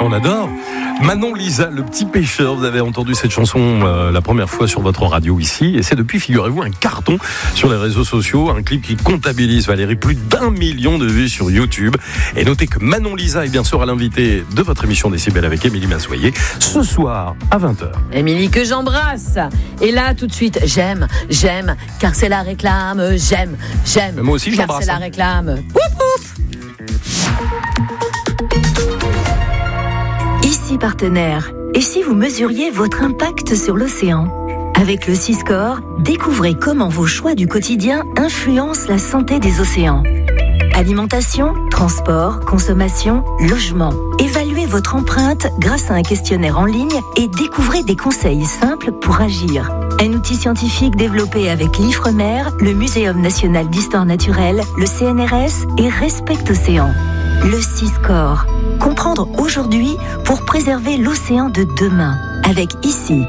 On adore. Manon Lisa, le petit pêcheur, vous avez entendu cette chanson la première fois sur votre radio ici, et c'est depuis, figurez-vous, un carton sur les réseaux sociaux, un clip qui comptabilise, Valérie, plus d'1 million de vues sur YouTube. Et notez que Manon Lisa est bien sûr à l'invité de votre émission Décibel avec Émilie Massoyer, ce soir à 20h. Émilie que j'embrasse. Et là, tout de suite, j'aime, car c'est la réclame, j'aime. Mais moi aussi, car j'embrasse. C'est la réclame. Ici Partenaire. Et si vous mesuriez votre impact sur l'océan ? Avec le Siscore, découvrez comment vos choix du quotidien influencent la santé des océans. Alimentation, transport, consommation, logement. Évaluez votre empreinte grâce à un questionnaire en ligne et découvrez des conseils simples pour agir. Un outil scientifique développé avec l'Ifremer, le Muséum national d'histoire naturelle, le CNRS et Respect Océan. Le Siscore. Comprendre aujourd'hui pour préserver l'océan de demain. Avec ICI.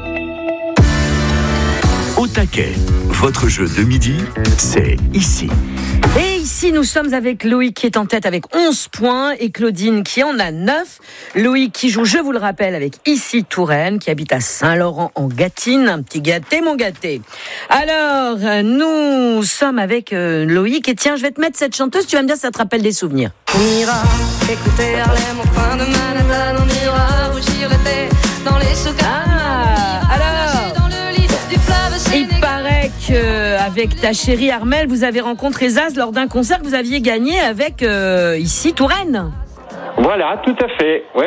Au taquet, votre jeu de midi, c'est ici. Et ici, nous sommes avec Loïc qui est en tête avec 11 points et Claudine qui en a 9. Loïc qui joue, je vous le rappelle, avec Ici Touraine, qui habite à Saint-Laurent-en-Gâtine. Un petit gâté, mon gâté. Alors, nous sommes avec Loïc. Et tiens, je vais te mettre cette chanteuse, tu vas me dire si ça te rappelle des souvenirs. On ira écouter Harlem au coin de Manhattan. On ira rougir l'été dans les souks. Alors, dans le lit du fleuve il paraît qu'avec ta chérie Armelle, vous avez rencontré Zaz lors d'un concert que vous aviez gagné avec Ici Touraine. Voilà, tout à fait. Oui.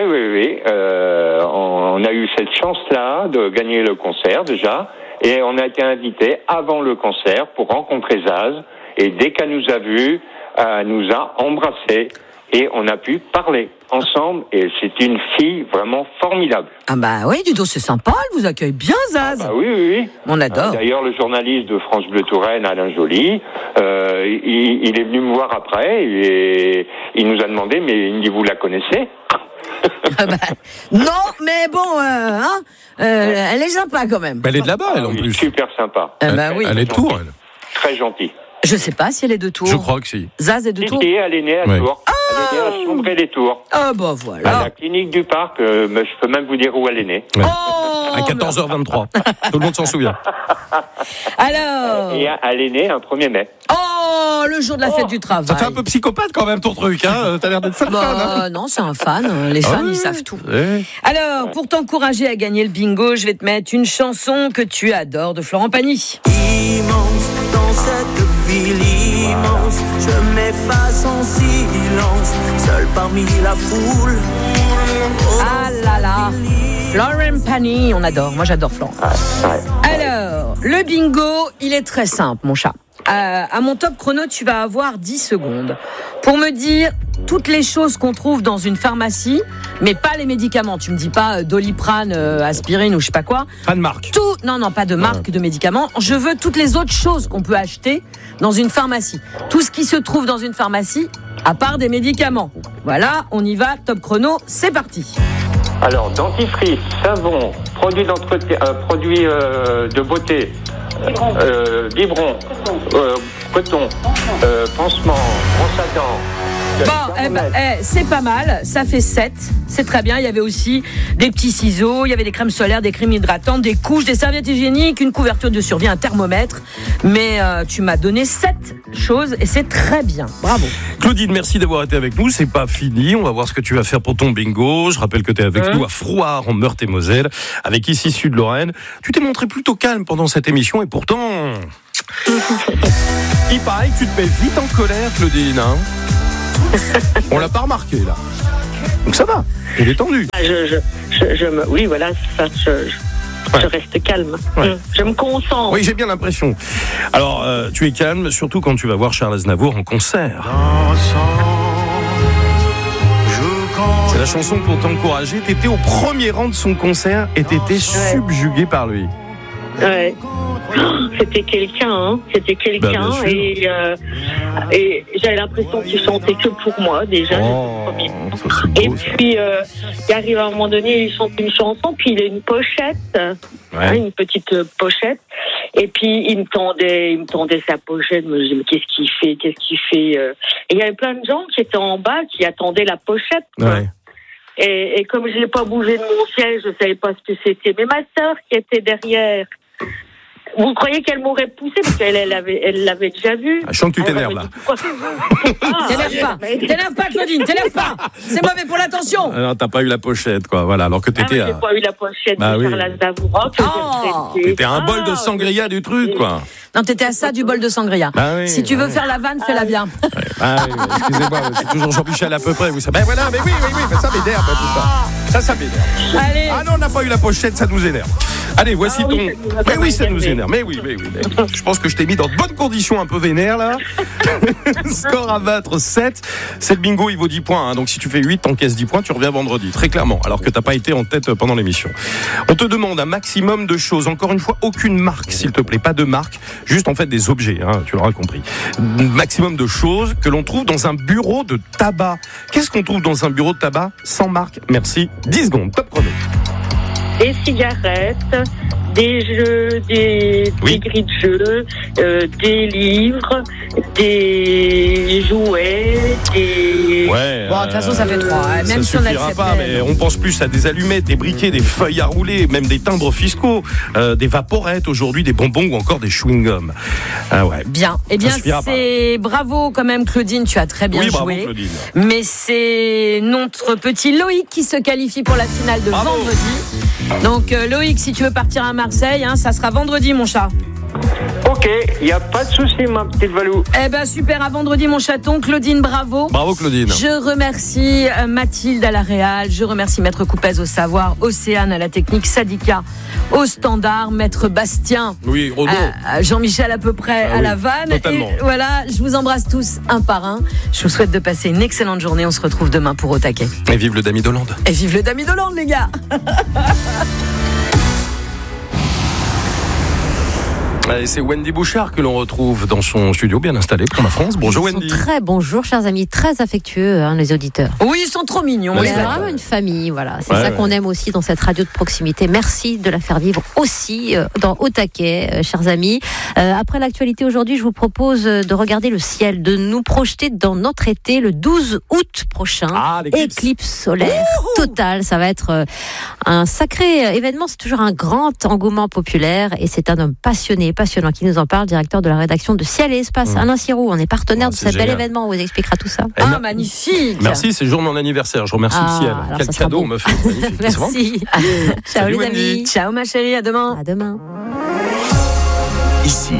On a eu cette chance-là de gagner le concert déjà, et on a été invité avant le concert pour rencontrer Zaz. Et dès qu'elle nous a vus, elle nous a embrassés et on a pu parler ensemble. Et c'est une fille vraiment formidable. Ah bah oui, du tout, c'est sympa, elle vous accueille bien, Zaz. Ah bah oui. On adore. D'ailleurs, le journaliste de France Bleu Touraine, Alain Joly, il est venu me voir après et il nous a demandé, mais il me dit, vous la connaissez ? Non, mais bon, elle est sympa quand même. Elle est de là-bas, elle, en oui, plus. Super sympa. Oui. Elle est de Tours, elle. Très gentille. Je sais pas si elle est de Tours. Je crois que si. Zaz est de Tours. Si, elle est née à Tours. Elle est née à Chambray-les-Tours. Ah bah À voilà. la clinique du parc, mais je peux même vous dire où elle est née. Ouais. Oh, À 14h23. Tout le monde s'en souvient. Alors. Et elle est née un 1er mai. Oh, le jour de la fête du travail. Ça fait un peu psychopathe quand même ton truc, hein. T'as l'air d'être fan. Hein. Non, c'est un fan. Les fans, ils savent tout. Ouais. Alors, pour t'encourager à gagner le bingo, je vais te mettre une chanson que tu adores de Florent Pagny. Immense dans cette ville immense, je m'efface en silence, seul parmi la foule. Ah là là, Florent Pagny, on adore. Moi, j'adore Florent. Alors, le bingo, il est très simple, mon chat. À mon top chrono, tu vas avoir 10 secondes pour me dire toutes les choses qu'on trouve dans une pharmacie, mais pas les médicaments. Tu me dis pas Doliprane, aspirine ou je sais pas quoi. Pas de marque. Non, pas de marque de médicaments. Je veux toutes les autres choses qu'on peut acheter dans une pharmacie. Tout ce qui se trouve dans une pharmacie, à part des médicaments. Voilà, on y va, top chrono, c'est parti. Alors, dentifrice, savon, produits d'entretien, produits de beauté, biberon, coton, pansement, brosse à dents. Bon, c'est pas mal, ça fait 7, c'est très bien. Il y avait aussi des petits ciseaux, il y avait des crèmes solaires, des crèmes hydratantes, des couches, des serviettes hygiéniques, une couverture de survie, un thermomètre. Mais tu m'as donné 7 choses et c'est très bien, bravo. Claudine, merci d'avoir été avec nous. C'est pas fini, on va voir ce que tu vas faire pour ton bingo. Je rappelle que tu es avec nous à Frouard en Meurthe-et-Moselle, avec Ici Sud-Lorraine. Tu t'es montré plutôt calme pendant cette émission et pourtant... il paraît que tu te mets vite en colère, Claudine, hein. On l'a pas remarqué là. Donc ça va, il est tendu. Oui, voilà, ça, je reste calme. Ouais. Je me concentre. Oui, j'ai bien l'impression. Alors, tu es calme, surtout quand tu vas voir Charles Aznavour en concert. C'est la chanson pour t'encourager. T'étais au premier rang de son concert et t'étais subjugué par lui. Ouais. C'était quelqu'un, bien sûr. et j'avais l'impression qu'il chantait que pour moi déjà. Ça, et beau, puis il arrive à un moment donné, il chante une chanson, puis il a une pochette, une petite pochette, et puis il me tendait sa pochette. Je me disais mais qu'est-ce qu'il fait Et il y avait plein de gens qui étaient en bas qui attendaient la pochette. Quoi. Ouais. Et comme je n'ai pas bougé de mon siège, je ne savais pas ce que c'était. Mais ma sœur qui était derrière, vous croyez qu'elle m'aurait poussé parce qu'elle l'avait déjà vu. Je sens que tu t'énerves là. T'énerve pas, Claudine, t'énerve pas. C'est mauvais pour l'attention. Non, t'as pas eu la pochette, quoi. Voilà, alors que t'étais. J'ai pas eu la pochette de Charles Aznavour. T'étais un bol de sangria du truc, quoi. Non, t'étais à ça du bol de sangria. Si tu veux faire la vanne, fais-la bien. Excusez-moi, c'est toujours Jean-Michel à peu près. Vous savez. Voilà, mais oui, ça m'énerve tout ça. Ça m'énerve. Allez. Ah non, on n'a pas eu la pochette, ça nous énerve. Allez, voici ton. Mais oui, ça nous énerve. Mais oui. Je pense que je t'ai mis dans de bonnes conditions, un peu vénère là. Score à battre 7. 7 bingo, il vaut 10 points. Donc si tu fais 8, t'encaisses 10 points, tu reviens vendredi. Très clairement, alors que t'as pas été en tête pendant l'émission. On te demande un maximum de choses. Encore une fois, aucune marque, s'il te plaît. Pas de marque, juste en fait des objets, tu l'auras compris. Maximum de choses que l'on trouve dans un bureau de tabac. Qu'est-ce qu'on trouve dans un bureau de tabac sans marque? Merci. 10 secondes, top chrono. Des cigarettes, des jeux, des grilles de jeux, des livres, des jouets, des... Ouais. Bon, de toute façon, ça fait 3. Même si on suffira pas, mais on pense plus à des allumettes, des briquets, des feuilles à rouler, même des timbres fiscaux, des vaporettes aujourd'hui, des bonbons ou encore des chewing-gums. Ouais. Bien. Eh bien, c'est bravo quand même, Claudine. Tu as très bien joué. Bravo, Claudine. Mais c'est notre petit Loïc qui se qualifie pour la finale de vendredi. Donc Loïc, si tu veux partir à Marseille, ça sera vendredi, mon chat. Ok, il n'y a pas de souci, ma petite Valou. Eh ben super, à vendredi, mon chaton. Claudine, bravo. Bravo, Claudine. Je remercie Mathilde à la réal, je remercie Maître Coupez au savoir, Océane à la technique, Sadika au standard, Maître Bastien, Jean-Michel à peu près à la vanne. Totalement. Et voilà, je vous embrasse tous un par un. Je vous souhaite de passer une excellente journée. On se retrouve demain pour Au Taquet. Et vive le Dami d'Hollande. Et vive le Dami d'Hollande, les gars. C'est Wendy Bouchard que l'on retrouve dans son studio bien installé pour Ma France. Bonjour Wendy. Très bonjour chers amis, très affectueux les auditeurs. Oui, ils sont trop mignons. C'est vraiment une famille, voilà. C'est ça qu'on aime aussi dans cette radio de proximité. Merci de la faire vivre aussi dans Au Taquet, chers amis. Après l'actualité aujourd'hui, je vous propose de regarder le ciel, de nous projeter dans notre été le 12 août prochain. Éclipse solaire totale. Ça va être un sacré événement. C'est toujours un grand engouement populaire et c'est un homme passionnant qui nous en parle, directeur de la rédaction de Ciel et Espace. Alain Sirou, on est partenaire de ce bel événement. On vous expliquera tout ça. Magnifique. Merci, c'est le jour de mon anniversaire. Je remercie le ciel. Quel cadeau on me fait. Merci. Ciao les amis. Ciao ma chérie, à demain. À demain. Ici.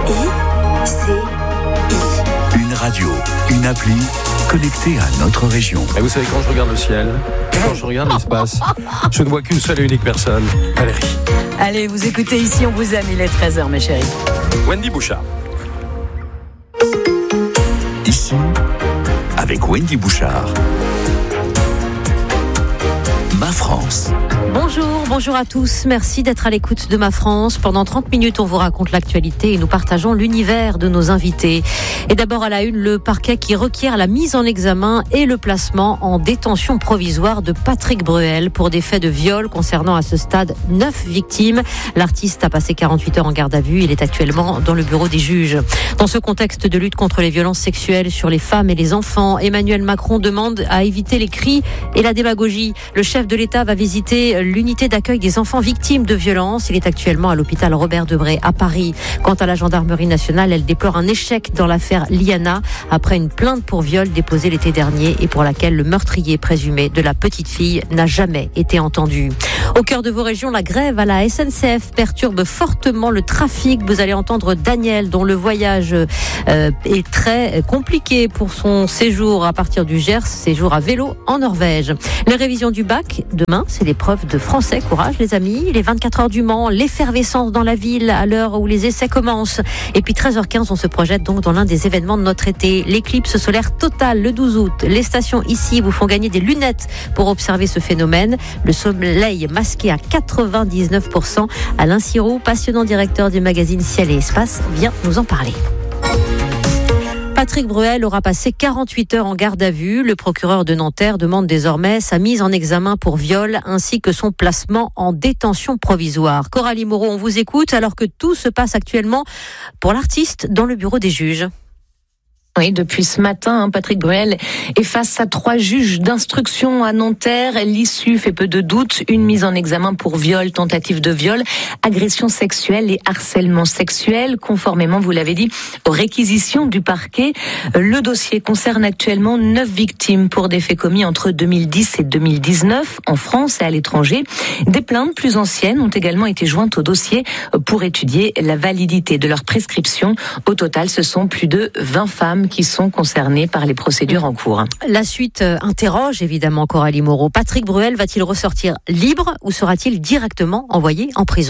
Une radio, une appli connectée à notre région. Et vous savez, quand je regarde le ciel, quand je regarde l'espace, je ne vois qu'une seule et unique personne, Valérie. Allez, vous écoutez Ici, on vous aime, il est 13h, mes chéris. Wendy Bouchard. Ici, avec Wendy Bouchard. Ma France. Bonjour à tous. Merci d'être à l'écoute de Ma France. Pendant 30 minutes, on vous raconte l'actualité et nous partageons l'univers de nos invités. Et d'abord à la une, le parquet qui requiert la mise en examen et le placement en détention provisoire de Patrick Bruel pour des faits de viol concernant à ce stade 9 victimes. L'artiste a passé 48 heures en garde à vue. Il est actuellement dans le bureau des juges. Dans ce contexte de lutte contre les violences sexuelles sur les femmes et les enfants, Emmanuel Macron demande à éviter les cris et la démagogie. Le chef de l'État va visiter l'unité d'accueil des enfants victimes de violences. Il est actuellement à l'hôpital Robert Debré à Paris. Quant à la gendarmerie nationale, elle déplore un échec dans l'affaire Liana après une plainte pour viol déposée l'été dernier et pour laquelle le meurtrier présumé de la petite fille n'a jamais été entendu. Au cœur de vos régions, la grève à la SNCF perturbe fortement le trafic. Vous allez entendre Daniel, dont le voyage est très compliqué pour son séjour à partir du Gers, séjour à vélo en Norvège. Les révisions du bac, demain, c'est l'épreuve de français. Courage les amis, les 24 heures du Mans, l'effervescence dans la ville à l'heure où les essais commencent. Et puis 13h15, on se projette donc dans l'un des événements de notre été, l'éclipse solaire totale le 12 août. Les stations ici vous font gagner des lunettes pour observer ce phénomène. Le soleil masqué à 99%. Alain Sirou, passionnant directeur du magazine Ciel et Espace, vient nous en parler. Patrick Bruel aura passé 48 heures en garde à vue. Le procureur de Nanterre demande désormais sa mise en examen pour viol ainsi que son placement en détention provisoire. Coralie Moreau, on vous écoute alors que tout se passe actuellement pour l'artiste dans le bureau des juges. Oui, depuis ce matin, Patrick Bruel est face à 3 juges d'instruction à Nanterre. L'issue fait peu de doute. Une mise en examen pour viol, tentative de viol, agression sexuelle et harcèlement sexuel, conformément, vous l'avez dit, aux réquisitions du parquet. Le dossier concerne actuellement 9 victimes pour des faits commis entre 2010 et 2019 en France et à l'étranger. Des plaintes plus anciennes ont également été jointes au dossier pour étudier la validité de leur prescription. Au total, ce sont plus de 20 femmes qui sont concernés par les procédures en cours. La suite interroge évidemment Coralie Moreau. Patrick Bruel va-t-il ressortir libre ou sera-t-il directement envoyé en prison ?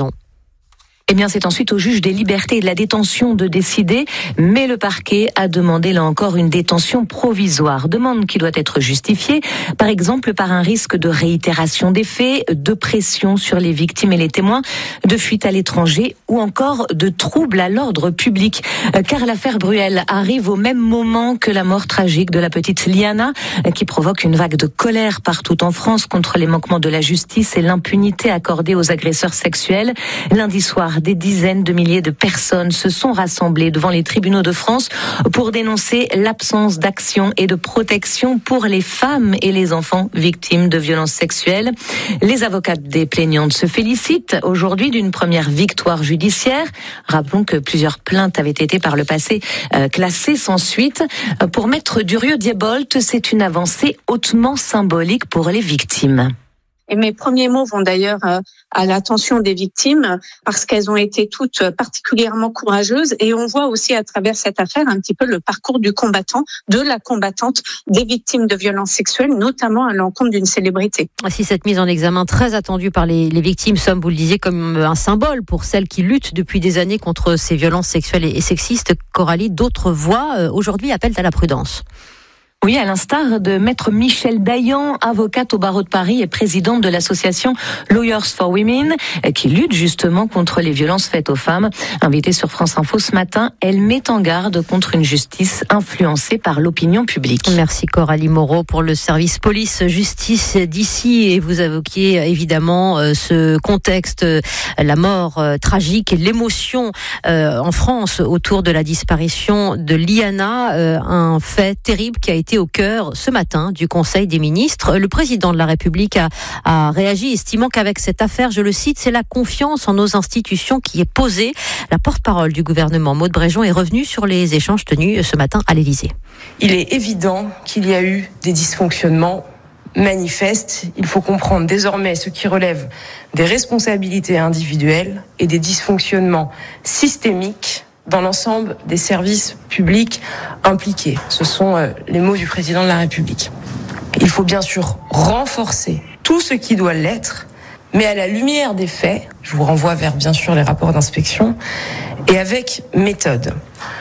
Eh bien, c'est ensuite au juge des libertés et de la détention de décider, mais le parquet a demandé là encore une détention provisoire. Demande qui doit être justifiée, par exemple par un risque de réitération des faits, de pression sur les victimes et les témoins, de fuite à l'étranger ou encore de troubles à l'ordre public. Car l'affaire Bruel arrive au même moment que la mort tragique de la petite Liana, qui provoque une vague de colère partout en France contre les manquements de la justice et l'impunité accordée aux agresseurs sexuels. Lundi soir, des dizaines de milliers de personnes se sont rassemblées devant les tribunaux de France pour dénoncer l'absence d'action et de protection pour les femmes et les enfants victimes de violences sexuelles. Les avocats des plaignantes se félicitent aujourd'hui d'une première victoire judiciaire. Rappelons que plusieurs plaintes avaient été par le passé classées sans suite. Pour Maître Durieux-Diebolt, c'est une avancée hautement symbolique pour les victimes. Et mes premiers mots vont d'ailleurs à l'attention des victimes parce qu'elles ont été toutes particulièrement courageuses et on voit aussi à travers cette affaire un petit peu le parcours du combattant, de la combattante des victimes de violences sexuelles, notamment à l'encontre d'une célébrité. Si cette mise en examen très attendue par les victimes somme, vous le disiez, comme un symbole pour celles qui luttent depuis des années contre ces violences sexuelles et sexistes, Coralie, d'autres voix aujourd'hui appellent à la prudence. Oui, à l'instar de Maître Michel Dayan, avocate au barreau de Paris et présidente de l'association Lawyers for Women, qui lutte justement contre les violences faites aux femmes. Invitée sur France Info ce matin, elle met en garde contre une justice influencée par l'opinion publique. Merci Coralie Moreau pour le service police-justice d'ici. Et vous évoquiez évidemment ce contexte, la mort tragique et l'émotion en France autour de la disparition de Liana, un fait terrible qui a été au cœur ce matin du Conseil des ministres. Le président de la République a réagi, estimant qu'avec cette affaire, je le cite, c'est la confiance en nos institutions qui est posée. La porte-parole du gouvernement, Maud Bréjon, est revenue sur les échanges tenus ce matin à l'Élysée. Il est évident qu'il y a eu des dysfonctionnements manifestes. Il faut comprendre désormais ce qui relève des responsabilités individuelles et des dysfonctionnements systémiques dans l'ensemble des services publics impliqués. Ce sont les mots du président de la République. Il faut bien sûr renforcer tout ce qui doit l'être, mais à la lumière des faits, je vous renvoie vers bien sûr les rapports d'inspection, et avec méthode.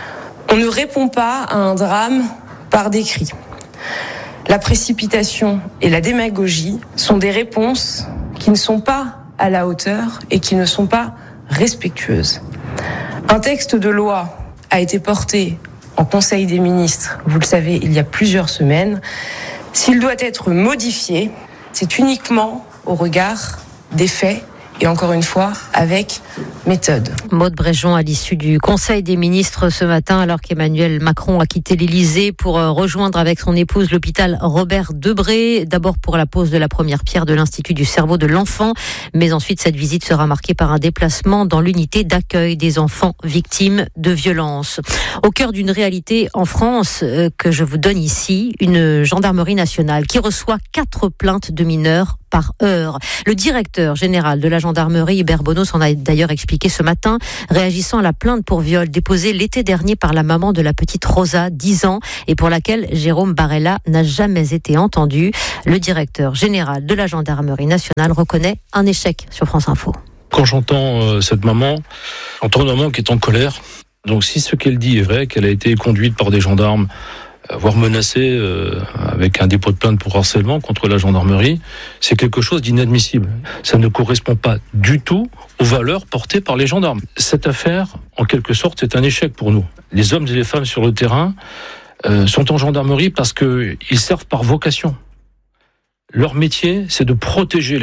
On ne répond pas à un drame par des cris. La précipitation et la démagogie sont des réponses qui ne sont pas à la hauteur et qui ne sont pas respectueuses. Un texte de loi a été porté en Conseil des ministres, vous le savez, il y a plusieurs semaines. S'il doit être modifié, c'est uniquement au regard des faits et encore une fois avec méthode. Maud Bréjon à l'issue du Conseil des ministres ce matin, alors qu'Emmanuel Macron a quitté l'Élysée pour rejoindre avec son épouse l'hôpital Robert Debré, d'abord pour la pose de la première pierre de l'Institut du cerveau de l'enfant, mais ensuite cette visite sera marquée par un déplacement dans l'unité d'accueil des enfants victimes de violences. Au cœur d'une réalité en France que je vous donne ici, une gendarmerie nationale qui reçoit 4 plaintes de mineurs par heure. Le directeur général de la gendarmerie, Hubert Bonneau, s'en a d'ailleurs expliqué ce matin, réagissant à la plainte pour viol déposée l'été dernier par la maman de la petite Rosa, 10 ans, et pour laquelle Jérôme Barella n'a jamais été entendu. Le directeur général de la gendarmerie nationale reconnaît un échec sur France Info. Quand j'entends cette maman, j'entends une maman qui est en colère. Donc si ce qu'elle dit est vrai, qu'elle a été conduite par des gendarmes, voire menacée avec un dépôt de plainte pour harcèlement contre la gendarmerie, c'est quelque chose d'inadmissible. Ça ne correspond pas du tout aux valeurs portées par les gendarmes. Cette affaire, en quelque sorte, c'est un échec pour nous. Les hommes et les femmes sur le terrain sont en gendarmerie parce qu'ils servent par vocation. Leur métier, c'est de protéger les gens.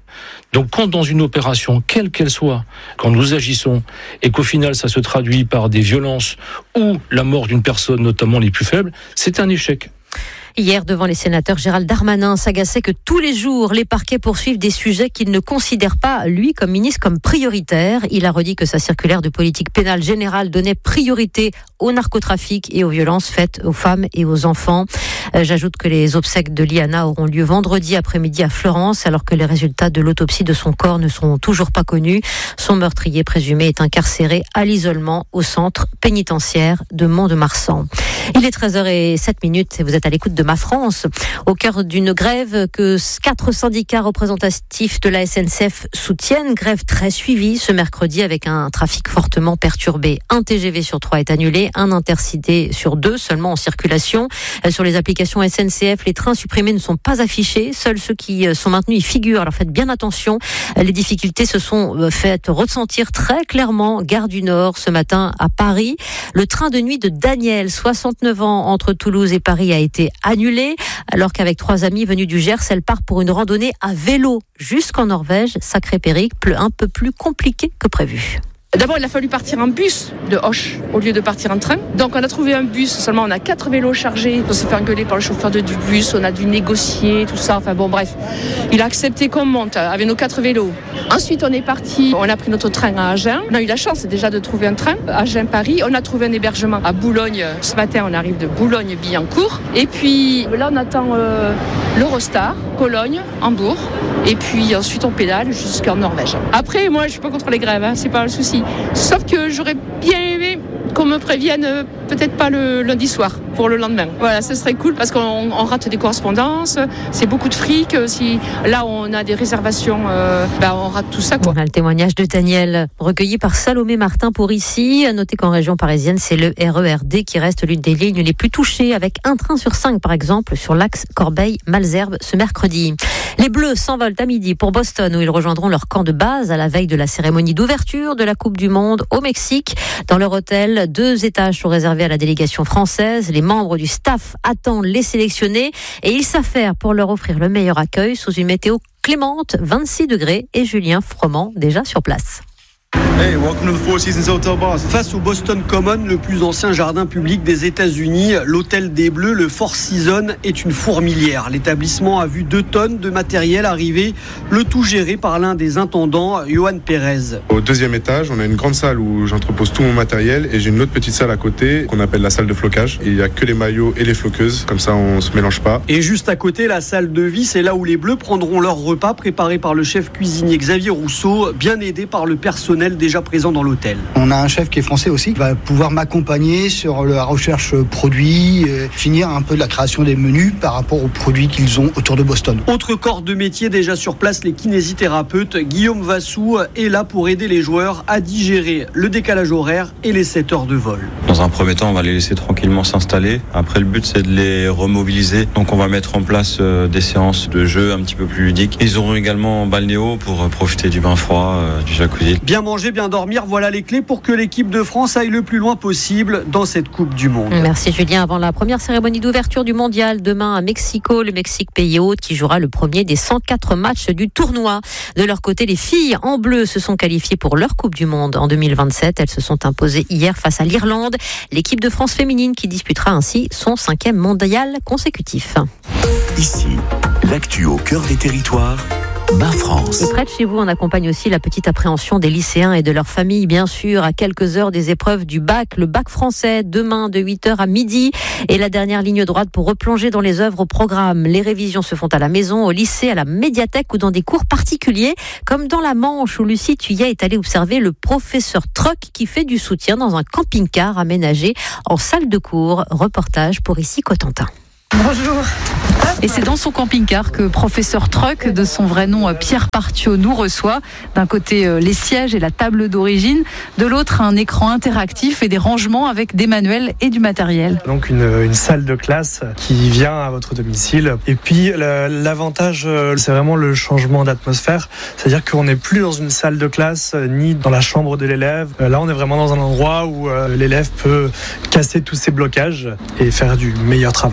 Donc quand dans une opération, quelle qu'elle soit, quand nous agissons et qu'au final ça se traduit par des violences ou la mort d'une personne, notamment les plus faibles, c'est un échec. Hier, devant les sénateurs, Gérald Darmanin s'agaçait que tous les jours, les parquets poursuivent des sujets qu'il ne considère pas, lui, comme ministre, comme prioritaires. Il a redit que sa circulaire de politique pénale générale donnait priorité au narcotrafic et aux violences faites aux femmes et aux enfants. J'ajoute que les obsèques de Liana auront lieu vendredi après-midi à Florence, alors que les résultats de l'autopsie de son corps ne sont toujours pas connus. Son meurtrier présumé est incarcéré à l'isolement au centre pénitentiaire de Mont-de-Marsan. Il est 13h07 et vous êtes à l'écoute de Ma France, au cœur d'une grève que 4 syndicats représentatifs de la SNCF soutiennent. Grève très suivie ce mercredi avec un trafic fortement perturbé. Un TGV sur 3 est annulé, un Intercité sur 2 seulement en circulation. Sur les applications SNCF, les trains supprimés ne sont pas affichés. Seuls ceux qui sont maintenus y figurent. Alors faites bien attention. Les difficultés se sont faites ressentir très clairement. Gare du Nord ce matin à Paris. Le train de nuit de Daniel, 69 ans, entre Toulouse et Paris a été annulé, alors qu'avec 3 amis venus du Gers, elle part pour une randonnée à vélo jusqu'en Norvège. Sacré périple, un peu plus compliqué que prévu. D'abord, il a fallu partir en bus de Auch au lieu de partir en train. Donc, on a trouvé un bus, seulement on a 4 vélos chargés. On s'est fait engueuler par le chauffeur du bus, on a dû négocier, tout ça. Enfin bon, bref. Il a accepté qu'on monte avec nos 4 vélos. Ensuite, on est parti, on a pris notre train à Agen. On a eu la chance déjà de trouver un train, Agen-Paris. On a trouvé un hébergement à Boulogne. Ce matin, on arrive de Boulogne-Billancourt. Et puis, là, on attend l'Eurostar, Cologne, Hambourg. Et puis, ensuite, on pédale jusqu'en Norvège. Après, moi, je suis pas contre les grèves, c'est pas le souci. Sauf que j'aurais bien aimé qu'on me prévienne peut-être pas le lundi soir pour le lendemain. Voilà, ce serait cool parce qu'on rate des correspondances, c'est beaucoup de fric. Si là on a des réservations, on rate tout ça, quoi. Le témoignage de Daniel recueilli par Salomé Martin pour ici. À noter qu'en région parisienne, c'est le RERD qui reste l'une des lignes les plus touchées, avec un train sur 5 par exemple sur l'axe Corbeil-Malesherbes ce mercredi. Les Bleus s'envolent à midi pour Boston où ils rejoindront leur camp de base à la veille de la cérémonie d'ouverture de la Coupe du Monde au Mexique. Dans leur hôtel, 2 étages sont réservés à la délégation française. Les membres du staff attendent les sélectionnés et ils s'affairent pour leur offrir le meilleur accueil sous une météo clémente, 26 degrés, et Julien Froment déjà sur place. Hey, welcome to the Four Seasons Hotel Boston. Face au Boston Common, le plus ancien jardin public des États-Unis, l'hôtel des Bleus, le Four Seasons, est une fourmilière. L'établissement a vu 2 tonnes de matériel arriver, le tout géré par l'un des intendants, Johan Pérez. Au 2e étage, on a une grande salle où j'entrepose tout mon matériel et j'ai une autre petite salle à côté qu'on appelle la salle de flocage. Il n'y a que les maillots et les floqueuses, comme ça on se mélange pas. Et juste à côté, la salle de vie, c'est là où les Bleus prendront leur repas préparé par le chef cuisinier Xavier Rousseau, bien aidé par le personnel déjà présent dans l'hôtel. On a un chef qui est français aussi, qui va pouvoir m'accompagner sur la recherche produits, finir un peu de la création des menus par rapport aux produits qu'ils ont autour de Boston. Autre corps de métier déjà sur place, les kinésithérapeutes. Guillaume Vassou est là pour aider les joueurs à digérer le décalage horaire et les 7 heures de vol. Dans un premier temps, on va les laisser tranquillement s'installer. Après, le but, c'est de les remobiliser. Donc, on va mettre en place des séances de jeu un petit peu plus ludiques. Ils auront également balnéo pour profiter du bain froid, du jacuzzi. Bien manger, bien dormir, voilà les clés pour que l'équipe de France aille le plus loin possible dans cette Coupe du Monde. Merci Julien. Avant la première cérémonie d'ouverture du mondial, demain à Mexico, le Mexique pays hôte qui jouera le premier des 104 matchs du tournoi. De leur côté, les filles en bleu se sont qualifiées pour leur Coupe du Monde en 2027. Elles se sont imposées hier face à l'Irlande. L'équipe de France féminine qui disputera ainsi son 5e mondial consécutif. Ici, l'actu au cœur des territoires. Ma France. Et près de chez vous, on accompagne aussi la petite appréhension des lycéens et de leurs familles, bien sûr, à quelques heures des épreuves du bac. Le bac français, demain de 8h à midi. Et la dernière ligne droite pour replonger dans les œuvres au programme. Les révisions se font à la maison, au lycée, à la médiathèque ou dans des cours particuliers, comme dans la Manche où Lucie Thuillet est allée observer le professeur Troc qui fait du soutien dans un camping-car aménagé en salle de cours. Reportage pour ici Cotentin. Bonjour. Et c'est dans son camping-car que professeur Troc, de son vrai nom Pierre Partiot, nous reçoit. D'un côté, les sièges et la table d'origine. De l'autre, un écran interactif et des rangements avec des manuels et du matériel. Donc une salle de classe qui vient à votre domicile. Et puis l'avantage, c'est vraiment le changement d'atmosphère. C'est-à-dire qu'on n'est plus dans une salle de classe ni dans la chambre de l'élève. Là, on est vraiment dans un endroit où l'élève peut casser tous ses blocages et faire du meilleur travail. Voilà.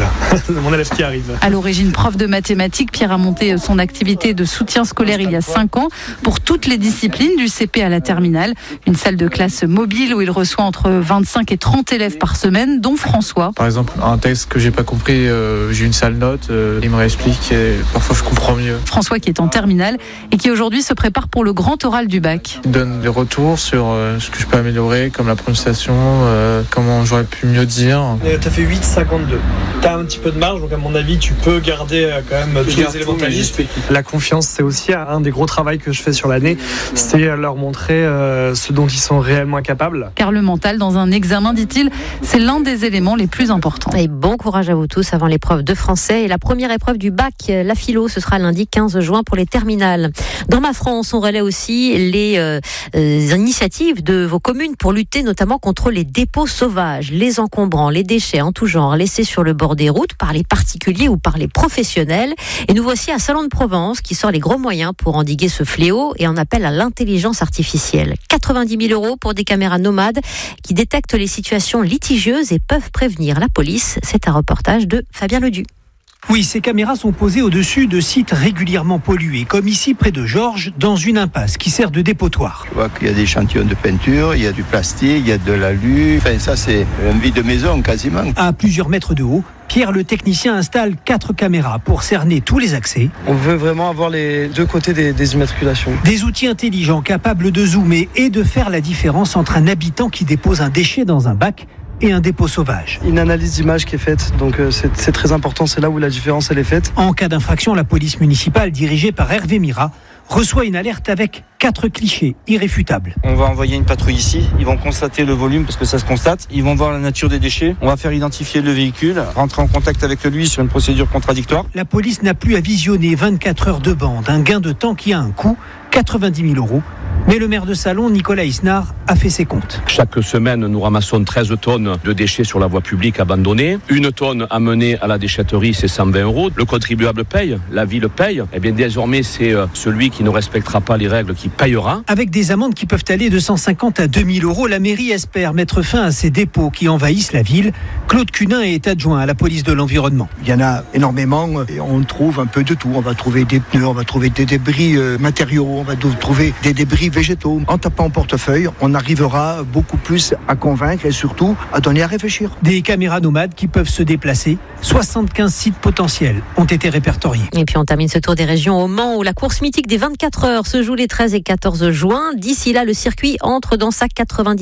Voilà, mon élève qui arrive. À l'origine prof de mathématiques, Pierre a monté son activité de soutien scolaire il y a 5 ans pour toutes les disciplines du CP à la terminale. Une salle de classe mobile où il reçoit entre 25 et 30 élèves par semaine, dont François. Par exemple, un texte que j'ai pas compris, j'ai une sale note, il me réexplique et parfois je comprends mieux. François qui est en terminale et qui aujourd'hui se prépare pour le grand oral du bac. Il donne des retours sur ce que je peux améliorer, comme la prononciation, comment j'aurais pu mieux dire. T'as fait 8,52. T'as un petit peu de marge, donc à mon avis, tu peux garder quand même tous les éléments de ta liste. La confiance, c'est aussi un des gros travaux que je fais sur l'année, c'est leur montrer ce dont ils sont réellement capables. Car le mental, dans un examen, dit-il, c'est l'un des éléments les plus importants. Et bon courage à vous tous avant l'épreuve de français. Et la première épreuve du bac, la philo, ce sera lundi 15 juin pour les terminales. Dans Ma France, on relaie aussi les initiatives de vos communes pour lutter notamment contre les dépôts sauvages, les encombrants, les déchets en tout genre laissés sur le bord des routes par les particuliers ou par les professionnels. Et nous voici à Salon de Provence qui sort les gros moyens pour endiguer ce fléau et en appelle à l'intelligence artificielle. 90 000 € pour des caméras nomades qui détectent les situations litigieuses et peuvent prévenir la police. C'est un reportage de Fabien Ledu. Oui, ces caméras sont posées au-dessus de sites régulièrement pollués, comme ici près de Georges, dans une impasse qui sert de dépotoir. Je vois qu'il y a des échantillons de peinture, il y a du plastique, il y a de l'alu. Enfin, ça, c'est un vide de maison quasiment. À plusieurs mètres de haut, Pierre le technicien installe 4 caméras pour cerner tous les accès. On veut vraiment avoir les deux côtés des immatriculations. Des outils intelligents capables de zoomer et de faire la différence entre un habitant qui dépose un déchet dans un bac et un dépôt sauvage. Une analyse d'image qui est faite, donc c'est très important, c'est là où la différence elle est faite. En cas d'infraction, la police municipale, dirigée par Hervé Mira, reçoit une alerte avec 4 clichés irréfutables. On va envoyer une patrouille ici, ils vont constater le volume parce que ça se constate, ils vont voir la nature des déchets, on va faire identifier le véhicule, rentrer en contact avec lui sur une procédure contradictoire. La police n'a plus à visionner 24 heures de bande, un gain de temps qui a un coût, 90 000 €. Mais le maire de Salon, Nicolas Isnard, a fait ses comptes. Chaque semaine, nous ramassons 13 tonnes de déchets sur la voie publique abandonnée. 1 tonne amenée à la déchetterie, c'est 120 €. Le contribuable paye, la ville paye. Et bien désormais, c'est celui qui ne respectera pas les règles qui payera. Avec des amendes qui peuvent aller de 150 à 2000 €, la mairie espère mettre fin à ces dépôts qui envahissent la ville. Claude Cunin est adjoint à la police de l'environnement. Il y en a énormément et on trouve un peu de tout. On va trouver des pneus, on va trouver des débris matériaux, on va trouver des débris végétaux. En tapant au portefeuille, on arrivera beaucoup plus à convaincre et surtout à donner à réfléchir. Des caméras nomades qui peuvent se déplacer. 75 sites potentiels ont été répertoriés. Et puis on termine ce tour des régions au Mans où la course mythique des 24 heures se joue les 13 et 14 juin. D'ici là, le circuit entre dans sa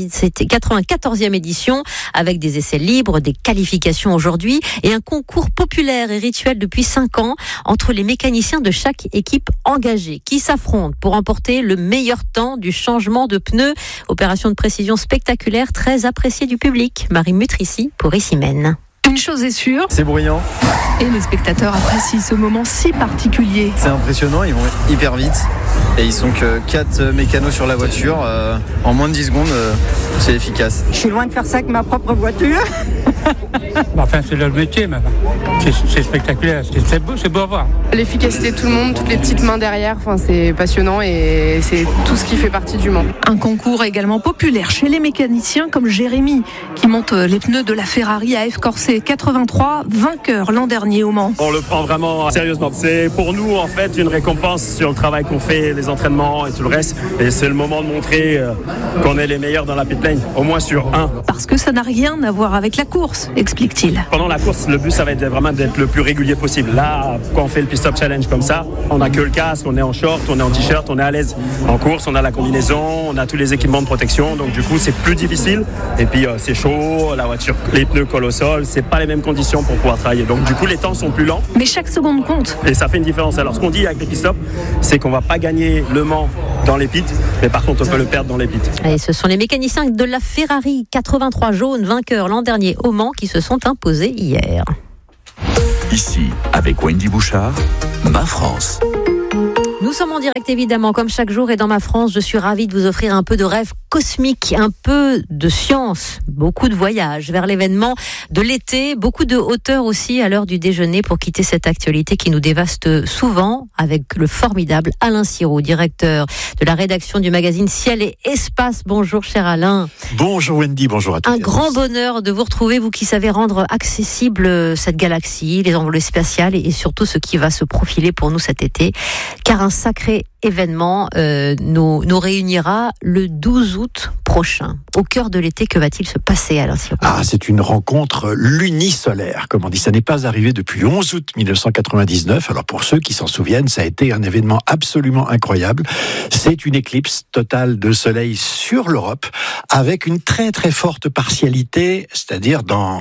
94e édition avec des essais libres, des qualifications aujourd'hui et un concours populaire et rituel depuis 5 ans entre les mécaniciens de chaque équipe engagée qui s'affrontent pour remporter le meilleur temps du changement de pneus. Opération de précision spectaculaire très appréciée du public. Marie Mutrici pour Issymène. Une chose est sûre, c'est bruyant. Et les spectateurs apprécient ce moment si particulier. C'est impressionnant, ils vont hyper vite. Et ils sont que 4 mécanos sur la voiture. En moins de 10 secondes, c'est efficace. Je suis loin de faire ça avec ma propre voiture. Enfin, c'est leur métier maintenant. C'est spectaculaire, c'est beau à voir. L'efficacité de tout le monde, toutes les petites mains derrière, c'est passionnant et c'est tout ce qui fait partie du Mans. Un concours également populaire chez les mécaniciens comme Jérémy, qui monte les pneus de la Ferrari AF Corset 83, vainqueur l'an dernier au Mans. On le prend vraiment sérieusement. C'est pour nous en fait une récompense sur le travail qu'on fait, les entraînements et tout le reste. Et c'est le moment de montrer qu'on est les meilleurs dans la pit lane, au moins sur un. Parce que ça n'a rien à voir avec la course, explique-t-il. Pendant la course, le but ça va être vraiment d'être le plus régulier possible. Là, quand on fait le pit-stop challenge comme ça, on n'a que le casque, on est en short, on est en t-shirt, on est à l'aise. En course, on a la combinaison, on a tous les équipements de protection, donc du coup c'est plus difficile. Et puis c'est chaud, la voiture, les pneus collent au sol, c'est pas les mêmes conditions pour pouvoir travailler. Donc du coup les temps sont plus lents. Mais chaque seconde compte. Et ça fait une différence. Alors ce qu'on dit avec les pit-stops, c'est qu'on va pas gagner le Mans dans les pits, mais par contre on peut le perdre dans les pits. Et ce sont les mécaniciens de la Ferrari 83 jaune, vainqueurs l'an dernier au Mans, qui se sont imposés hier. Ici, avec Wendy Bouchard, Ma France. Nous sommes en direct évidemment comme chaque jour et dans ma France, je suis ravie de vous offrir un peu de rêve cosmique, un peu de science, beaucoup de voyages vers l'événement de l'été, beaucoup de hauteur aussi à l'heure du déjeuner pour quitter cette actualité qui nous dévaste souvent avec le formidable Alain Sirot, directeur de la rédaction du magazine Ciel et Espace. Bonjour cher Alain. Bonjour Wendy, bonjour à tous. Un grand bonheur de vous retrouver, vous qui savez rendre accessible cette galaxie, les envolées spatiales et surtout ce qui va se profiler pour nous cet été. Car un sacré événement nous réunira le 12 août prochain. Au cœur de l'été, que va-t-il se passer, Alain Sirot ? C'est une rencontre lunisolaire, comme on dit. Ça n'est pas arrivé depuis le 11 août 1999. Alors pour ceux qui s'en souviennent, ça a été un événement absolument incroyable. C'est une éclipse totale de soleil sur l'Europe, avec une très très forte partialité, c'est-à-dire dans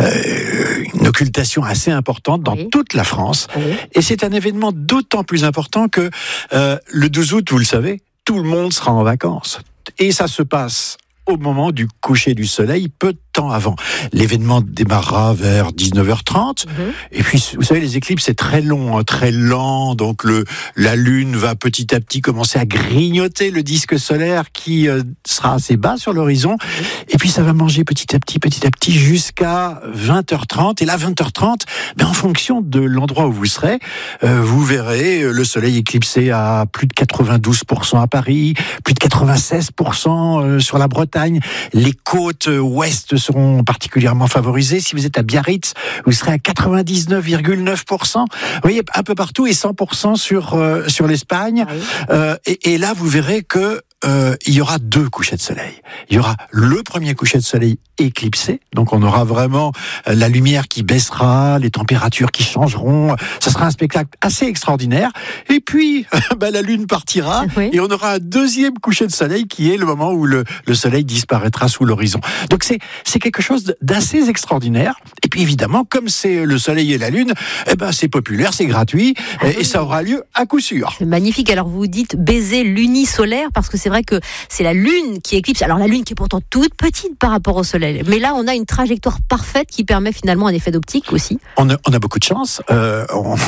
une occultation assez importante dans toute la France. Et c'est un événement d'autant plus important que le 12 août, vous le savez, tout le monde sera en vacances. Et ça se passe au moment du coucher du soleil, peu de temps avant. L'événement démarrera vers 19h30. Et puis, vous savez, les éclipses, c'est très long, très lent. Donc, la Lune va petit à petit commencer à grignoter le disque solaire qui sera assez bas sur l'horizon. Et puis, ça va manger petit à petit, jusqu'à 20h30. Et là, 20h30, en fonction de l'endroit où vous serez, vous verrez le soleil éclipsé à plus de 92% à Paris, plus de 96% sur la Bretagne. Les côtes ouest seront particulièrement favorisées. Si vous êtes à Biarritz, vous serez à 99,9%. Vous voyez, un peu partout et 100% sur l'Espagne. Et là, vous verrez que il y aura deux couchers de soleil. Il y aura le premier coucher de soleil éclipsé, donc on aura vraiment la lumière qui baissera, les températures qui changeront. Ça sera un spectacle assez extraordinaire. Et puis, la Lune partira et on aura un deuxième coucher de soleil qui est le moment où le soleil disparaîtra sous l'horizon. Donc c'est quelque chose d'assez extraordinaire. Et puis évidemment, comme c'est le soleil et la Lune, c'est populaire, c'est gratuit et ça aura lieu à coup sûr. C'est magnifique. Alors vous dites baiser lunisolaire parce que c'est vrai que c'est la Lune qui éclipse. Alors la Lune qui est pourtant toute petite par rapport au Soleil. Mais là, on a une trajectoire parfaite qui permet finalement un effet d'optique aussi. On a beaucoup de chance. On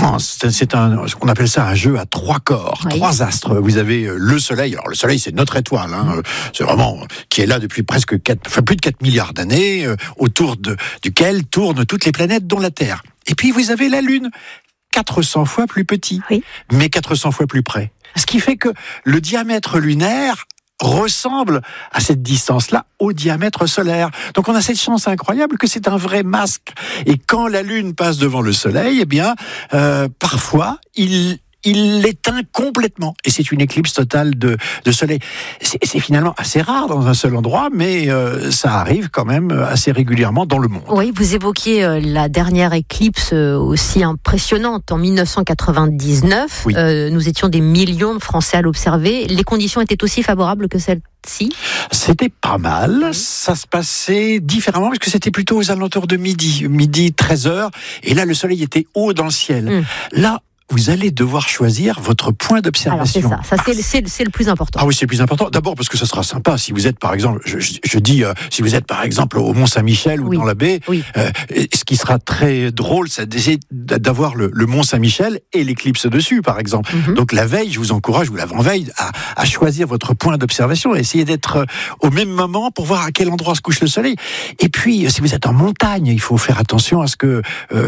appelle ça un jeu à trois corps, trois astres. Vous avez le Soleil. Alors le Soleil, c'est notre étoile. C'est vraiment qui est là depuis plus de 4 milliards d'années, autour duquel tournent toutes les planètes, dont la Terre. Et puis vous avez la Lune, 400 fois plus petit, mais 400 fois plus près. Ce qui fait que le diamètre lunaire ressemble à cette distance-là au diamètre solaire. Donc on a cette chance incroyable que c'est un vrai masque. Et quand la Lune passe devant le Soleil, parfois, il l'éteint complètement. Et c'est une éclipse totale de soleil. C'est finalement assez rare dans un seul endroit, mais ça arrive quand même assez régulièrement dans le monde. Oui, vous évoquiez la dernière éclipse aussi impressionnante en 1999. Nous étions des millions de Français à l'observer. Les conditions étaient aussi favorables que celles-ci ? C'était pas mal. Ça se passait différemment parce que c'était plutôt aux alentours de midi 13h. Et là, le soleil était haut dans le ciel. Là, vous allez devoir choisir votre point d'observation. Alors c'est c'est le plus important. Ah oui, c'est le plus important. D'abord parce que ça sera sympa. Si vous êtes par exemple, je dis, si vous êtes par exemple au Mont-Saint-Michel ou dans la baie, ce qui sera très drôle, c'est d'essayer d'avoir le Mont-Saint-Michel et l'éclipse dessus, par exemple. Donc la veille, je vous encourage, ou l'avant-veille, à choisir votre point d'observation et essayer d'être au même moment pour voir à quel endroit se couche le soleil. Et puis, si vous êtes en montagne, il faut faire attention à ce que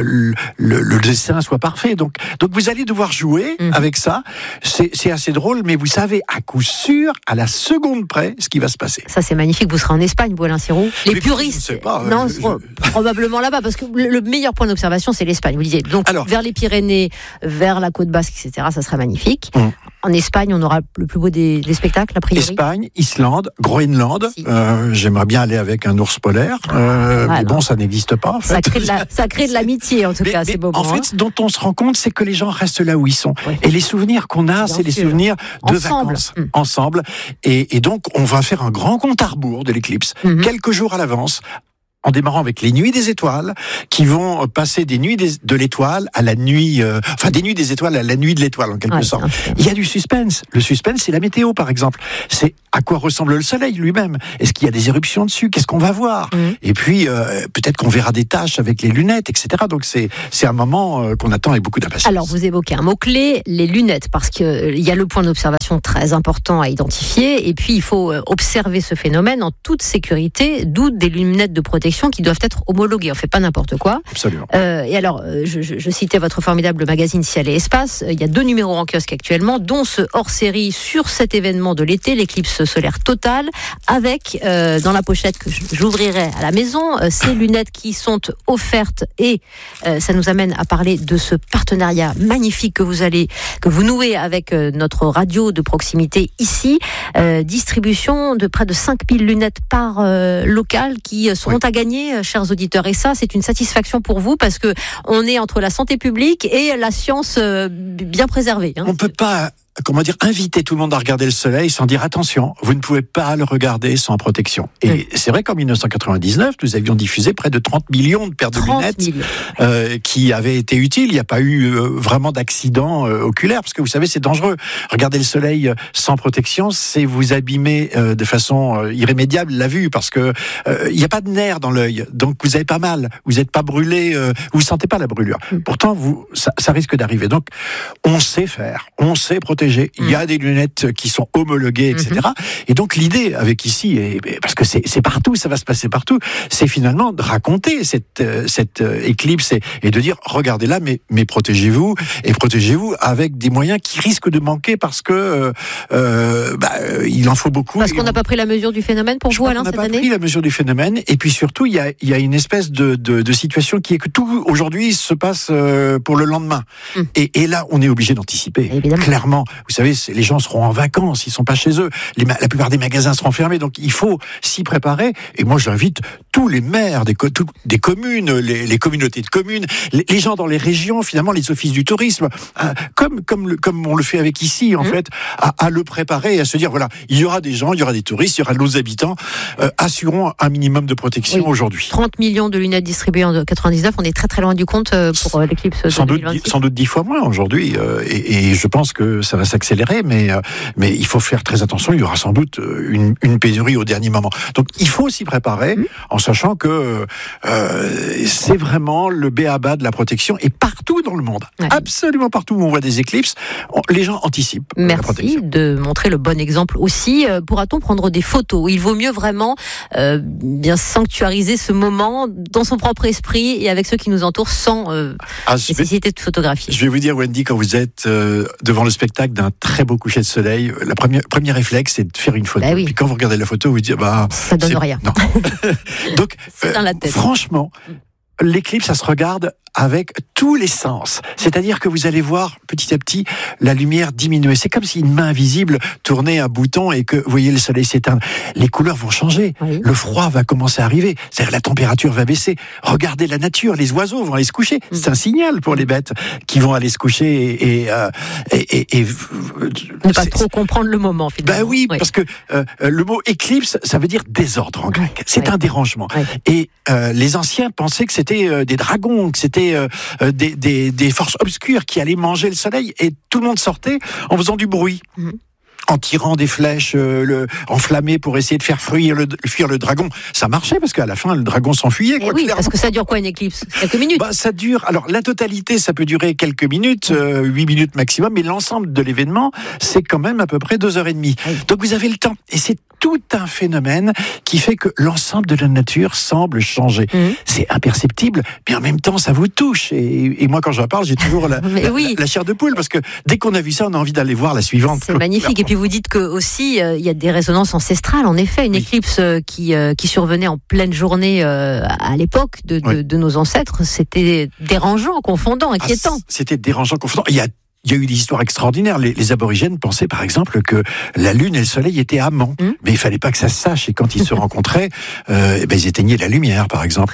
le dessin soit parfait. Donc vous allez devoir jouer avec ça. C'est assez drôle, mais vous savez à coup sûr, à la seconde près, ce qui va se passer. Ça, c'est magnifique. Vous serez en Espagne, vous, Alain Sirot. Les puristes, je ne sais pas, probablement là-bas, parce que le meilleur point d'observation, c'est l'Espagne, vous disiez. Donc, vers les Pyrénées, vers la côte basque, etc., ça sera magnifique. En Espagne, on aura le plus beau des spectacles, a priori. Espagne, Islande, Groenland. J'aimerais bien aller avec un ours polaire. Mais bon, ça n'existe pas, en fait. Ça crée de l'amitié, en tout cas, c'est beau. En fait, ce dont on se rend compte, c'est que les gens restent là où ils sont. Et les souvenirs qu'on a, c'est les souvenirs de vacances. Ensemble. Et donc, on va faire un grand compte à rebours de l'éclipse, quelques jours à l'avance, en démarrant avec les nuits des étoiles, qui vont passer des nuits de l'étoile à la nuit, des nuits des étoiles à la nuit de l'étoile, en quelque sorte. Il y a du suspense. Le suspense, c'est la météo, par exemple. C'est à quoi ressemble le soleil lui-même. Est-ce qu'il y a des éruptions dessus? Qu'est-ce qu'on va voir? Et puis, peut-être qu'on verra des taches avec les lunettes, etc. Donc, c'est un moment qu'on attend avec beaucoup d'impatience. Alors, vous évoquez un mot-clé, les lunettes, parce qu'il y a le point d'observation très important à identifier, et puis il faut observer ce phénomène en toute sécurité, d'où des lunettes de protection qui doivent être homologuées. On ne fait pas n'importe quoi. Absolument. Et alors, je citais votre formidable magazine Ciel et Espace. Il y a 2 numéros en kiosque actuellement, dont ce hors-série sur cet événement de l'été, l'éclipse solaire totale, avec dans la pochette que j'ouvrirai à la maison, ces lunettes qui sont offertes, et ça nous amène à parler de ce partenariat magnifique que vous nouez avec notre radio de proximité ici. Distribution de près de 5000 lunettes par local qui seront à gagner, chers auditeurs. Et ça, c'est une satisfaction pour vous, parce que on est entre la santé publique et la science bien préservée. On peut pas, inviter tout le monde à regarder le soleil sans dire attention, vous ne pouvez pas le regarder sans protection. Et c'est vrai qu'en 1999, nous avions diffusé près de 30 millions de paires de lunettes qui avaient été utiles. Il n'y a pas eu vraiment d'accident oculaire, parce que vous savez, c'est dangereux. Regarder le soleil sans protection, c'est vous abîmer de façon irrémédiable la vue, parce que il n'y a pas de nerfs dans l'œil, donc vous avez pas mal, vous n'êtes pas brûlé, vous sentez pas la brûlure. Pourtant, ça risque d'arriver. Donc, on sait faire, on sait protéger. Il y a des lunettes qui sont homologuées, etc. Et donc l'idée avec ici, parce que c'est partout, ça va se passer partout, c'est finalement de raconter cette éclipse et de dire regardez-la, mais protégez-vous, et protégez-vous avec des moyens qui risquent de manquer, parce que il en faut beaucoup. Parce qu'on n'a pas pris la mesure du phénomène pour vous, Alain, cette année. On n'a pas pris la mesure du phénomène, et puis surtout il y a une espèce de situation qui est que tout aujourd'hui se passe pour le lendemain. Et là, on est obligé d'anticiper. Évidemment. Clairement. Vous savez, les gens seront en vacances, ils sont pas chez eux. La plupart des magasins seront fermés, donc il faut s'y préparer. Et moi, j'invite tous les maires des communes, les communautés de communes, les gens dans les régions, finalement, les offices du tourisme, comme on le fait avec ici, en fait, à le préparer et à se dire, voilà, il y aura des gens, il y aura des touristes, il y aura d'autres habitants. Assurons un minimum de protection aujourd'hui. 30 millions de lunettes distribuées en 99, on est très très loin du compte pour l'éclipse de 2026. Sans doute 10 fois moins aujourd'hui, et je pense que ça va s'accélérer, mais il faut faire très attention. Il y aura sans doute une pénurie au dernier moment. Donc il faut s'y préparer, en sachant que c'est vraiment le b.a.-ba de la protection, et partout dans le monde, absolument partout où on voit des éclipses, les gens anticipent. Merci de montrer le bon exemple aussi. Pourra-t-on prendre des photos? Il vaut mieux vraiment bien sanctuariser ce moment dans son propre esprit et avec ceux qui nous entourent, sans nécessité de photographier. Je vais vous dire, Wendy, quand vous êtes devant le spectacle d'un très beau coucher de soleil, le premier réflexe, c'est de faire une photo. Puis quand vous regardez la photo, vous vous dites, ça donne rien. Non. Donc, c'est dans la tête. Franchement, l'éclipse, ça se regarde avec tous les sens. C'est-à-dire que vous allez voir petit à petit la lumière diminuer. C'est comme si une main invisible tournait un bouton et que vous voyez le soleil s'éteindre. Les couleurs vont changer. Le froid va commencer à arriver. C'est-à-dire la température va baisser. Regardez la nature. Les oiseaux vont aller se coucher. C'est un signal pour les bêtes qui vont aller se coucher et ne pas trop comprendre le moment, finalement. Oui, parce que le mot éclipse, ça veut dire désordre en grec. C'est un dérangement. Et les anciens pensaient que c'était des dragons, que c'était des forces obscures qui allaient manger le soleil, et tout le monde sortait en faisant du bruit. En tirant des flèches enflammées pour essayer de faire fuir le dragon. Ça marchait, parce qu'à la fin, le dragon s'enfuyait. Parce que ça dure quoi, une éclipse? Quelques minutes? Ça dure... Alors, la totalité, ça peut durer quelques minutes, 8 minutes maximum, mais l'ensemble de l'événement, c'est quand même à peu près 2h30. Donc, vous avez le temps. Et c'est tout un phénomène qui fait que l'ensemble de la nature semble changer. C'est imperceptible, mais en même temps, ça vous touche. Et moi, quand j'en parle, j'ai toujours la chair de poule, parce que dès qu'on a vu ça, on a envie d'aller voir la suivante. C'est magnifique. Et puis vous dites que aussi, il y a des résonances ancestrales. En effet, une éclipse qui survenait en pleine journée à l'époque de nos ancêtres, c'était dérangeant, confondant, inquiétant. C'était dérangeant, confondant. Il y a Il y a eu des histoires extraordinaires. Les aborigènes pensaient, par exemple, que la Lune et le Soleil étaient amants. Mais il fallait pas que ça se sache. Et quand ils se rencontraient, ils éteignaient la lumière, par exemple.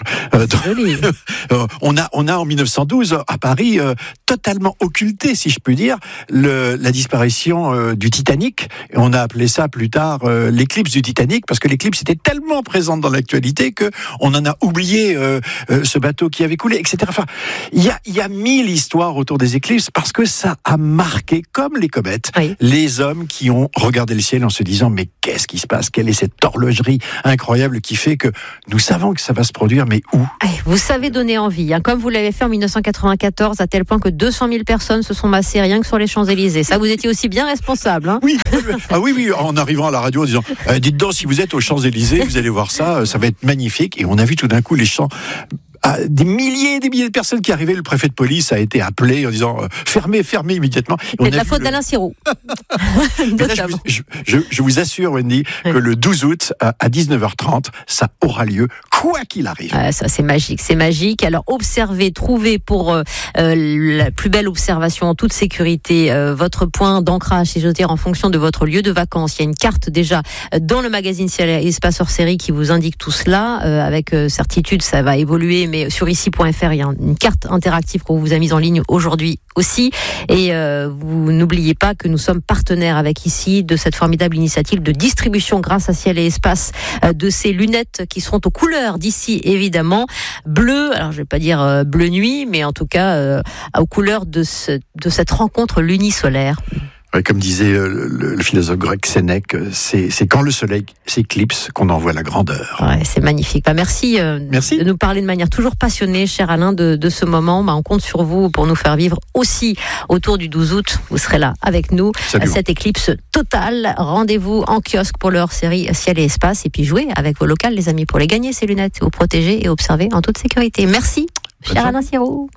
On a en 1912, à Paris, totalement occulté, si je puis dire, la disparition du Titanic. Et on a appelé ça plus tard l'éclipse du Titanic, parce que l'éclipse était tellement présente dans l'actualité que on en a oublié ce bateau qui avait coulé, etc. Enfin, il y a 1000 histoires autour des éclipses, parce que ça a marqué, comme les comètes, les hommes qui ont regardé le ciel en se disant mais qu'est-ce qui se passe ? Quelle est cette horlogerie incroyable qui fait que nous savons que ça va se produire, mais où ? Vous savez donner envie, comme vous l'avez fait en 1994, à tel point que 200 000 personnes se sont massées rien que sur les Champs-Élysées. Ça, vous étiez aussi bien responsable. Oui, en arrivant à la radio en disant dites donc, si vous êtes aux Champs-Élysées, vous allez voir ça va être magnifique. Et on a vu tout d'un coup les champs. Des milliers de personnes qui arrivaient. Le préfet de police a été appelé en disant fermez immédiatement. C'est de la faute d'Alain Sirou. Je vous assure, Wendy, que le 12 août à 19h30, ça aura lieu, quoi qu'il arrive. Ça, c'est magique. Alors, observez, trouvez pour la plus belle observation en toute sécurité votre point d'ancrage, si j'ose dire, en fonction de votre lieu de vacances. Il y a une carte déjà dans le magazine Ciel et Espace hors série qui vous indique tout cela. Avec certitude, ça va évoluer, mais sur ici.fr, il y a une carte interactive qu'on vous a mise en ligne aujourd'hui aussi. Et vous n'oubliez pas que nous sommes partenaires avec ici de cette formidable initiative de distribution grâce à Ciel et Espace de ces lunettes qui seront aux couleurs d'ici, évidemment. Bleu, alors je vais pas dire bleu nuit, mais en tout cas aux couleurs de cette rencontre lunisolaire. Comme disait le philosophe grec Sénèque, c'est quand le soleil s'éclipse qu'on en voit la grandeur. Ouais, c'est magnifique. Merci de nous parler de manière toujours passionnée, cher Alain, de ce moment. On compte sur vous pour nous faire vivre aussi autour du 12 août. Vous serez là avec nous. Absolument. Cette éclipse totale. Rendez-vous en kiosque pour leur série Ciel et Espace. Et puis jouez avec vos locales, les amis, pour les gagner, ces lunettes, vous protéger et observer en toute sécurité. Merci, cher Alain Sirou.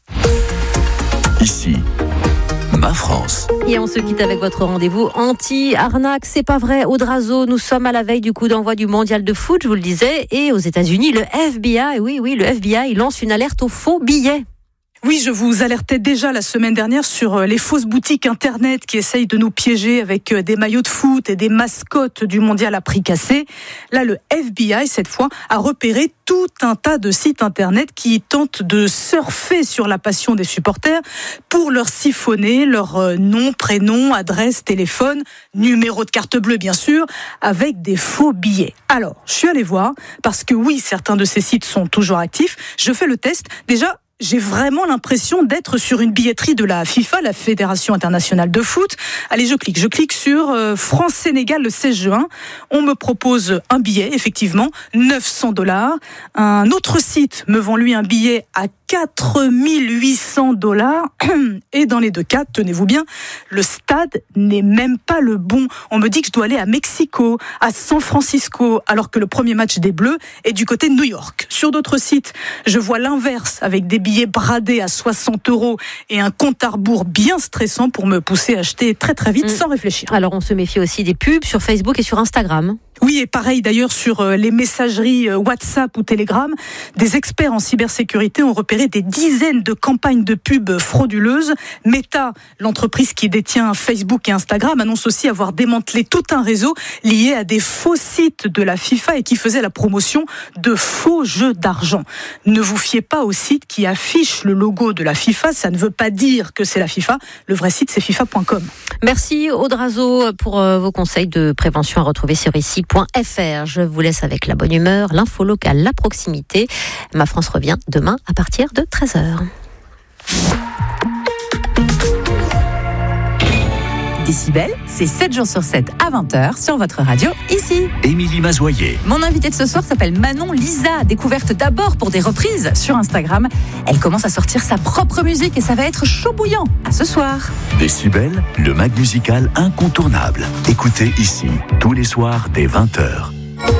Ici, Ma France. Et on se quitte avec votre rendez-vous anti-arnaque. C'est pas vrai, Audrazo, nous sommes à la veille du coup d'envoi du mondial de foot, je vous le disais, et aux États-Unis, le FBI, le FBI lance une alerte aux faux billets. Oui, je vous alertais déjà la semaine dernière sur les fausses boutiques internet qui essayent de nous piéger avec des maillots de foot et des mascottes du mondial à prix cassé. Là, le FBI, cette fois, a repéré tout un tas de sites internet qui tentent de surfer sur la passion des supporters pour leur siphonner leur nom, prénom, adresse, téléphone, numéro de carte bleue, bien sûr, avec des faux billets. Alors, je suis allée voir, parce que oui, certains de ces sites sont toujours actifs. Je fais le test. Déjà, j'ai vraiment l'impression d'être sur une billetterie de la FIFA, la Fédération internationale de foot. Allez, je clique sur France-Sénégal le 16 juin. On me propose un billet, effectivement, $900. Un autre site me vend lui un billet à $4 800. Et dans les deux cas, tenez-vous bien, le stade n'est même pas le bon. On me dit que je dois aller à Mexico, à San Francisco, alors que le premier match des Bleus est du côté de New York. Sur d'autres sites, je vois l'inverse, avec des billets bradés à €60 et un compte à rebours bien stressant pour me pousser à acheter très très vite sans réfléchir. Alors on se méfie aussi des pubs sur Facebook et sur Instagram. Oui, et pareil d'ailleurs sur les messageries WhatsApp ou Telegram, des experts en cybersécurité ont repéré des dizaines de campagnes de pubs frauduleuses. Meta, l'entreprise qui détient Facebook et Instagram, annonce aussi avoir démantelé tout un réseau lié à des faux sites de la FIFA et qui faisait la promotion de faux jeux d'argent. Ne vous fiez pas aux sites qui affichent le logo de la FIFA, ça ne veut pas dire que c'est la FIFA. Le vrai site, c'est FIFA.com. Merci Audrazo pour vos conseils de prévention à retrouver sur ici.fr. Je vous laisse avec la bonne humeur, l'info locale, la proximité. Ma France revient demain à partir de 13h. Décibel, c'est 7 jours sur 7 à 20h sur votre radio, ici. Émilie Mazoyer. Mon invitée de ce soir s'appelle Manon Lisa, découverte d'abord pour des reprises sur Instagram. Elle commence à sortir sa propre musique et ça va être chaud bouillant. À ce soir. Décibel, le mag musical incontournable. Écoutez ici, tous les soirs dès 20h.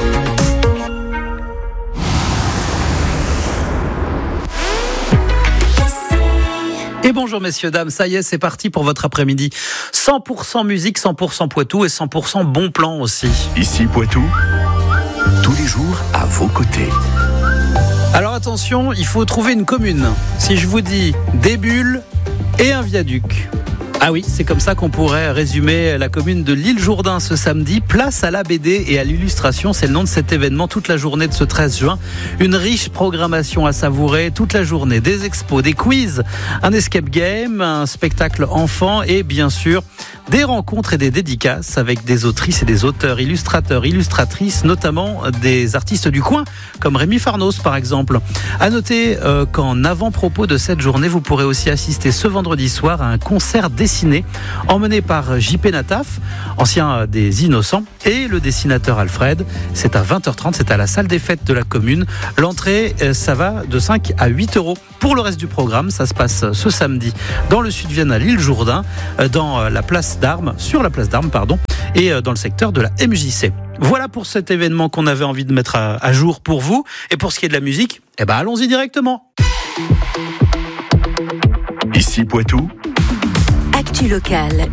Et bonjour messieurs, dames, ça y est, c'est parti pour votre après-midi. 100% musique, 100% Poitou et 100% bon plan aussi. Ici Poitou, tous les jours à vos côtés. Alors attention, il faut trouver une commune. Si je vous dis des bulles, et un viaduc. Ah oui, c'est comme ça qu'on pourrait résumer la commune de l'Île-Jourdain ce samedi. Place à la BD et à l'illustration, c'est le nom de cet événement toute la journée de ce 13 juin. Une riche programmation à savourer toute la journée. Des expos, des quiz, un escape game, un spectacle enfant et bien sûr des rencontres et des dédicaces avec des autrices et des auteurs, illustrateurs, illustratrices, notamment des artistes du coin comme Rémi Farnos par exemple. À noter qu'en avant-propos de cette journée, vous pourrez aussi assister ce vendredi soir à un concert dessiné emmené par JP Nataf, ancien des Innocents, et le dessinateur Alfred. C'est à 20h30, c'est à la salle des fêtes de la commune. L'entrée, ça va de 5 à 8 €. Pour le reste du programme, ça se passe ce samedi dans le Sud-Vienne à l'Île-Jourdain, dans la place d'Armes, sur la place d'Armes, et dans le secteur de la MJC. Voilà pour cet événement qu'on avait envie de mettre à jour pour vous. Et pour ce qui est de la musique, allons-y directement. Ici Poitou. Actu locale.